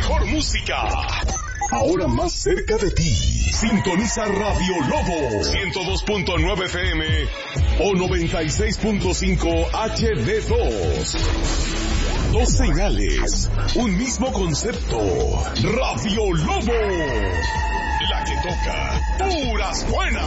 mejor música. Ahora más cerca de ti. Sintoniza Radio Lobo 102.9 FM o 96.5 HD2. Dos señales, un mismo concepto. Radio Lobo, la que toca puras buenas.